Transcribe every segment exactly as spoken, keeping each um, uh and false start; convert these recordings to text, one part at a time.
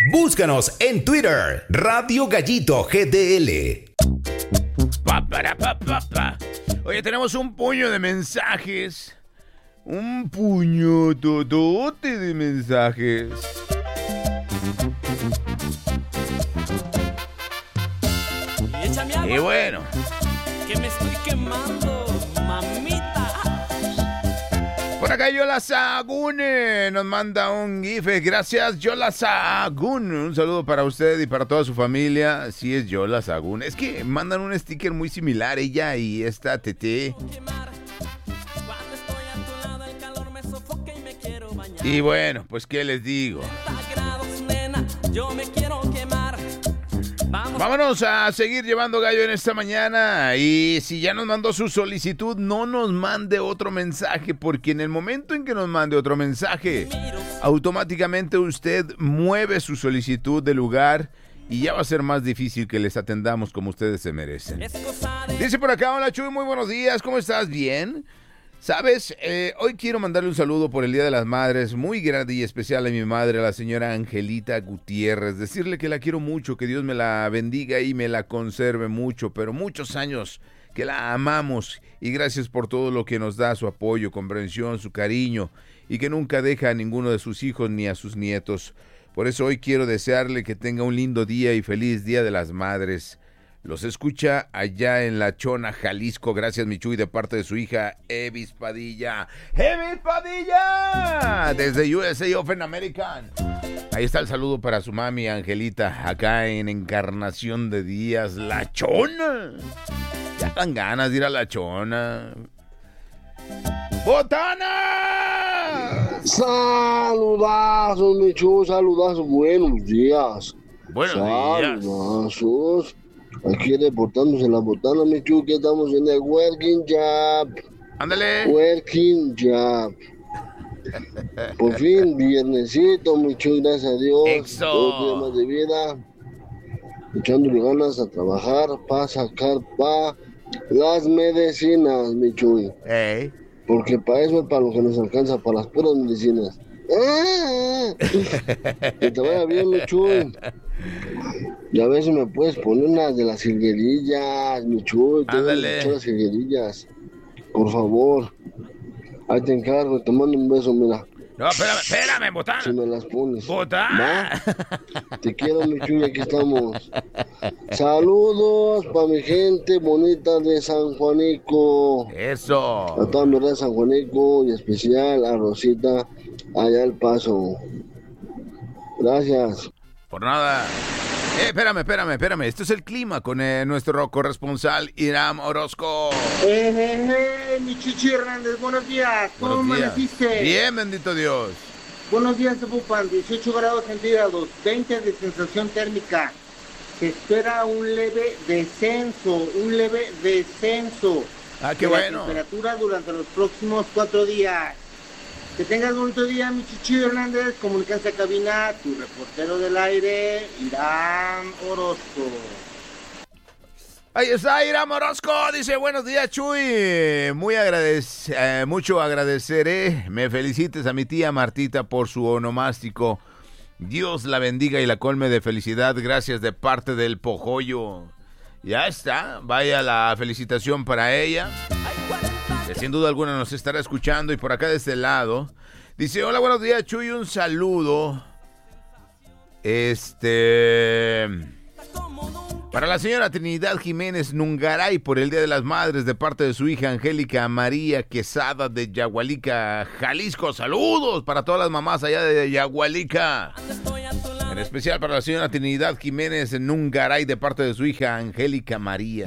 Búscanos en Twitter, Radio Gallito G D L. Pa, para, pa, pa, pa. Oye, tenemos un puño de mensajes. Un puño totote de mensajes. Y bueno, que me estoy quemando, mamita. Por acá Yola Sahagún nos manda un GIF. Gracias, Yola Sahagún. Un saludo para usted y para toda su familia. Sí, es Yola Sahagún. Es que mandan un sticker muy similar, ella y esta Tete. Y bueno, pues qué les digo. Yo me quiero quemar. Vámonos a seguir llevando gallo en esta mañana. Y si ya nos mandó su solicitud, no nos mande otro mensaje, porque en el momento en que nos mande otro mensaje, automáticamente usted mueve su solicitud de lugar y ya va a ser más difícil que les atendamos como ustedes se merecen. Dice por acá, hola Chuy, muy buenos días, ¿cómo estás? ¿Bien? ¿Sabes? Eh, hoy quiero mandarle un saludo por el Día de las Madres, muy grande y especial a mi madre, a la señora Angelita Gutiérrez. Decirle que la quiero mucho, que Dios me la bendiga y me la conserve mucho, pero muchos años, que la amamos. Y gracias por todo lo que nos da, su apoyo, comprensión, su cariño, y que nunca deja a ninguno de sus hijos ni a sus nietos. Por eso hoy quiero desearle que tenga un lindo día y feliz Día de las Madres. Los escucha allá en La Chona, Jalisco. Gracias, Michuy, de parte de su hija, Evis Padilla. ¡Evis Padilla! Desde U S A Open American. Ahí está el saludo para su mami, Angelita, acá en Encarnación de Díaz, La Chona. Ya dan ganas de ir a La Chona. ¡Botana! Saludazos, Michuy, saludazos. Buenos días. Buenos saludazos. días. Aquí reportándose en la botana, Michu, que estamos en el working job. Ándale. Working job. Por fin, viernesito, Michu, gracias a Dios. Exo. Dos días más de vida. Echándole ganas a trabajar para sacar para las medicinas, Michu. Hey. Porque para eso es para lo que nos alcanza, para las puras medicinas. ¡Ah! Que te vaya bien, Michu. Y a ver si me puedes poner una de las jilguerillas, mi chuy. Ándale. Las jilguerillas. Por favor. Ahí te encargo, te mando un beso, mira. No, espérame, espérame, Botana. Si me las pones. Botana. Te quiero, mi chuy, aquí estamos. Saludos para mi gente bonita de San Juanico. Eso. A toda mi red de San Juanico y especial a Rosita allá al Paso. Gracias. Por nada. Eh, espérame, espérame, espérame. Esto es el clima con eh, nuestro corresponsal Iram Orozco. Eh, eh, eh, mi Chichi Hernández, buenos días. ¿Cómo amaneciste? Bien, bendito Dios. Buenos días, Tepupan. dieciocho grados centígrados, veinte de sensación térmica. Se espera un leve descenso, un leve descenso. Ah, qué de bueno. La temperatura durante los próximos cuatro días. Que tengas un bonito día, mi Chichi Hernández. Comunicaste a cabina, tu reportero del aire, Irán Orozco. Ahí está Irán Orozco, dice, buenos días, Chuy. Muy agradec- eh, mucho agradeceré. Me felicites a mi tía Martita por su onomástico. Dios la bendiga y la colme de felicidad. Gracias de parte del Pojollo. Ya está, vaya la felicitación para ella. Que sin duda alguna nos estará escuchando. Y por acá de este lado dice, hola, buenos días, Chuy, un saludo este para la señora Trinidad Jiménez Nungaray por el Día de las Madres de parte de su hija Angélica María Quesada de Yagualica, Jalisco. Saludos para todas las mamás allá de Yagualica, en especial para la señora Trinidad Jiménez Nungaray de parte de su hija Angélica María.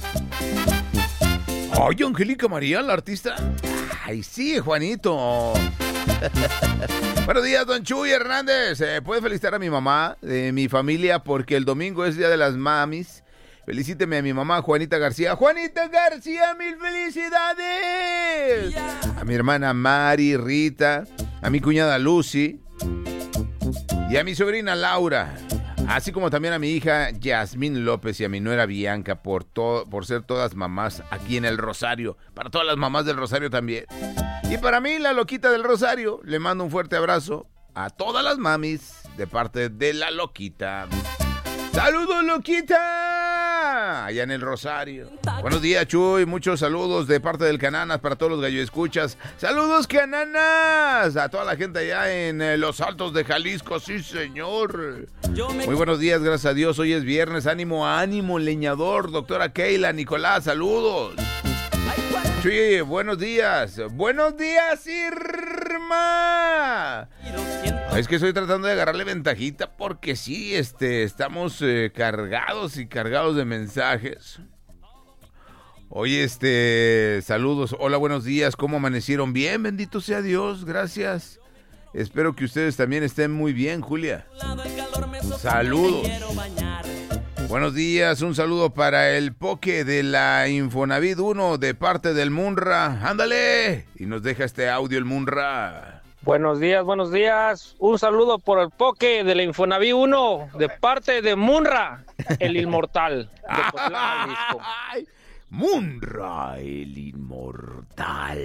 Oye, Angélica María, la artista. Ay, sí, Juanito. Buenos días, don Chuy Hernández. Eh, ¿Puede felicitar a mi mamá, de mi familia, porque el domingo es Día de las Mamis? Felicíteme a mi mamá, Juanita García. ¡Juanita García, mil felicidades! A mi hermana Mari, Rita, a mi cuñada Lucy y a mi sobrina Laura. Así como también a mi hija Yasmín López y a mi nuera Bianca por, to- por ser todas mamás aquí en el Rosario. Para todas las mamás del Rosario también. Y para mí, la loquita del Rosario, le mando un fuerte abrazo a todas las mamis. de parte de la Loquita. ¡Saludos, Loquita! Allá en el Rosario. Buenos días, Chuy. Muchos saludos de parte del Cananas para todos los gallo escuchas. ¡Saludos, Cananas! A toda la gente allá en eh, Los Altos de Jalisco. ¡Sí, señor! Muy buenos días, gracias a Dios. Hoy es viernes. Ánimo, ánimo, leñador. Doctora Keila, Nicolás, saludos. Chuy, buenos días. ¡Buenos días, Irma! Es que estoy tratando de agarrarle ventajita porque sí, este, estamos eh, cargados y cargados de mensajes. Oye, este, saludos, hola, buenos días, ¿cómo amanecieron? Bien, bendito sea Dios, gracias. Espero que ustedes también estén muy bien, Julia. Saludos. Buenos días, un saludo para el Poke de la Infonavit uno de parte del Munra. ¡Ándale! Y nos deja este audio el Munra. Buenos días, buenos días. Un saludo por el Poke de la Infonavit uno de parte de Munra, el inmortal. De Cotlán, Jalisco. Munra, el inmortal.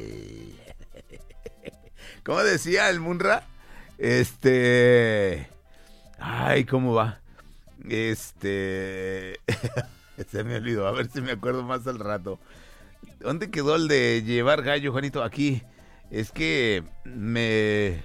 ¿Cómo decía el Munra? Este... Ay, ¿cómo va? Este... Se me olvidó, a ver si me acuerdo más al rato. ¿Dónde quedó el de llevar gallo, Juanito? Aquí. Es que me...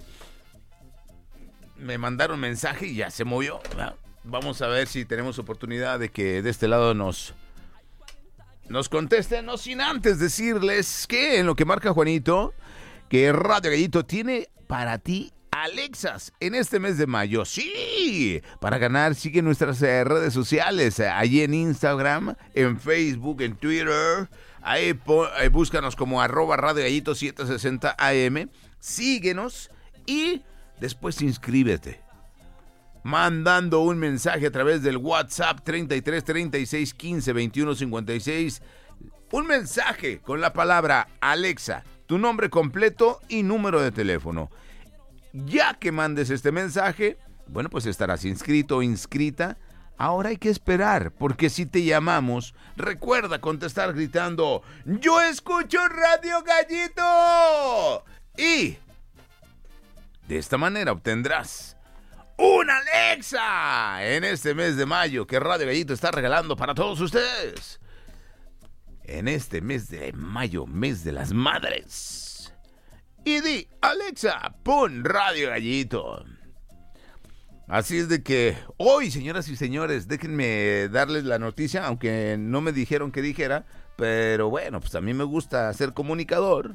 Me mandaron mensaje y ya se movió, ¿verdad? Vamos a ver si tenemos oportunidad de que de este lado nos... Nos contesten, no sin antes decirles que en lo que marca Juanito, que Radio Gallito tiene para ti Alexas en este mes de mayo. ¡Sí! Para ganar, sigue nuestras eh, redes sociales, eh, allí en Instagram, en Facebook, en Twitter. Ahí, po, ahí búscanos como arroba Radio Gallito setecientos sesenta A M. Síguenos y después inscríbete. Mandando un mensaje a través del WhatsApp treinta y tres, treinta y seis, quince, veintiuno, cincuenta y seis. Un mensaje con la palabra Alexa, tu nombre completo y número de teléfono. Ya que mandes este mensaje, bueno, pues estarás inscrito o inscrita. Ahora hay que esperar, porque si te llamamos, recuerda contestar gritando, ¡yo escucho Radio Gallito! Y de esta manera obtendrás ¡una Alexa! En este mes de mayo que Radio Gallito está regalando para todos ustedes. En este mes de mayo, mes de las madres. Y di, Alexa, pon Radio Gallito. Así es de que hoy, señoras y señores, déjenme darles la noticia, aunque no me dijeron que dijera, pero bueno, pues a mí me gusta ser comunicador.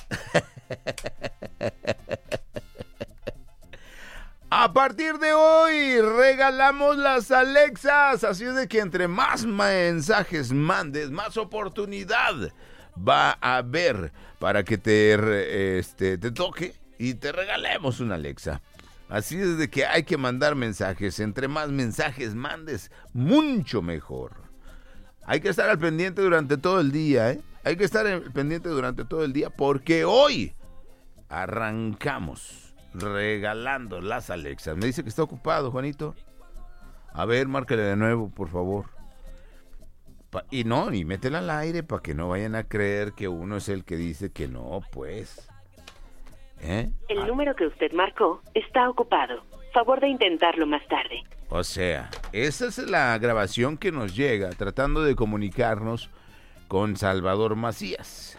A partir de hoy regalamos las Alexas, así es de que entre más mensajes mandes, más oportunidad va a haber para que te, este, te toque y te regalemos una Alexa. Así es de que hay que mandar mensajes. Entre más mensajes mandes, mucho mejor. Hay que estar al pendiente durante todo el día, ¿eh? Hay que estar al pendiente durante todo el día porque hoy arrancamos regalando las Alexas. Me dice que está ocupado, Juanito. A ver, márcale de nuevo, por favor. Pa- y no, y métela al aire para que no vayan a creer que uno es el que dice que no, pues. ¿Eh? El Ah. número que usted marcó está ocupado. Favor de intentarlo más tarde. O sea, esa es la grabación que nos llega tratando de comunicarnos con Salvador Macías.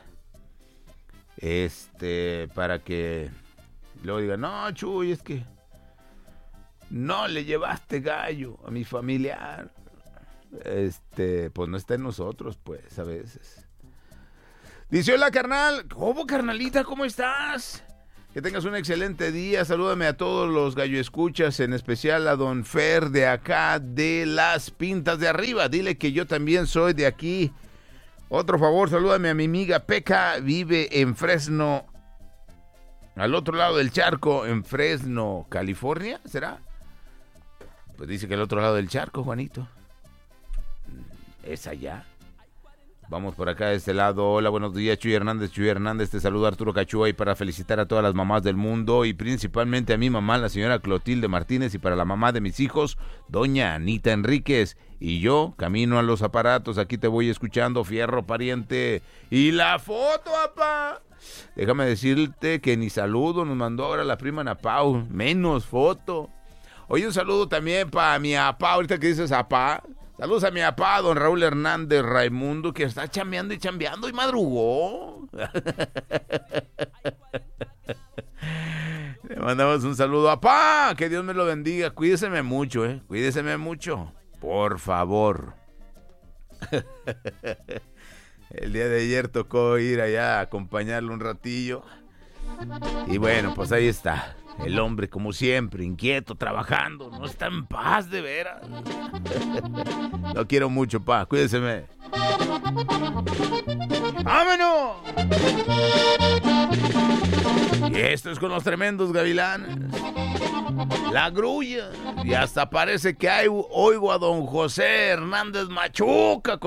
Este, para que luego diga, no, Chuy, es que no le llevaste gallo a mi familiar. Este, pues no está en nosotros, pues, a veces. Dice, hola, carnal. ¿Cómo, carnalita? ¿Cómo estás? Que tengas un excelente día. Salúdame a todos los gallo escuchas, en especial a don Fer de acá de las Pintas de Arriba. Dile que yo también soy de aquí. Otro favor, salúdame a mi amiga Peca. Vive en Fresno, al otro lado del charco, en Fresno, California, ¿será? Pues dice que al otro lado del charco, Juanito. Es allá. Vamos por acá de este lado. Hola, buenos días, Chuy Hernández. Chuy Hernández, te saluda Arturo Cachua y para felicitar a todas las mamás del mundo y principalmente a mi mamá, la señora Clotilde Martínez, y para la mamá de mis hijos, doña Anita Enríquez. Y yo, camino a los aparatos, aquí te voy escuchando, fierro pariente. Y la foto, apá. Déjame decirte que ni saludo nos mandó ahora la prima Ana Pau, menos foto. Oye, un saludo también para mi apá, ahorita que dices apá. Saludos a mi apá, don Raúl Hernández Raimundo, que está chambeando y chambeando y madrugó. Le mandamos un saludo, apá, que Dios me lo bendiga. Cuídeseme mucho, eh, cuídeseme mucho, por favor. El día de ayer tocó ir allá a acompañarlo un ratillo. Y bueno, pues ahí está. El hombre, como siempre, inquieto, trabajando. No está en paz, de veras. Lo quiero mucho, pa. Cuídeseme. ¡Vámonos! Y esto es con los tremendos gavilanes. La grulla. Y hasta parece que hay, oigo a don José Hernández Machuca con